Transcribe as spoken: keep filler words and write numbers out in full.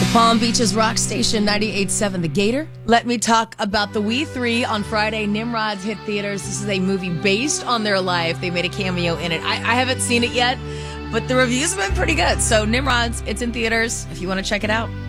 Palm Beach's rock station ninety-eight point seven The Gator. Let me talk about the We Three on Friday. Nimrod's hit theaters. This is a movie based on their life. They made a cameo in it. I, I haven't seen it yet, but the reviews have been pretty good. So Nimrod's, it's in theaters if you want to check it out.